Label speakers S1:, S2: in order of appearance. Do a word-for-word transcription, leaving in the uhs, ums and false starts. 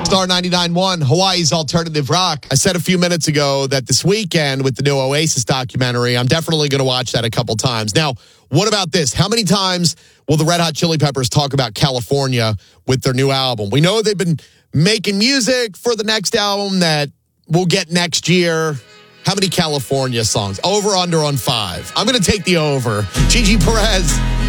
S1: Star ninety-nine point one, Hawaii's alternative rock. I said a few minutes ago that this weekend with the new Oasis documentary, I'm definitely going to watch that a couple times. Now, what about this? How many times will the Red Hot Chili Peppers talk about California with their new album? We know they've been making music for the next album that we'll get next year. How many California songs? Over, under on five. I'm going to take the over. Gigi Perez.